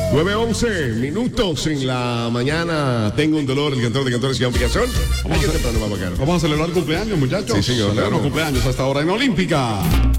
9:11 minutos en la mañana. Tengo un dolor, el cantor de cantores y Picazón. Vamos a celebrar cumpleaños, muchachos. Sí, señor, Celebramos claro. cumpleaños hasta ahora en Olímpica.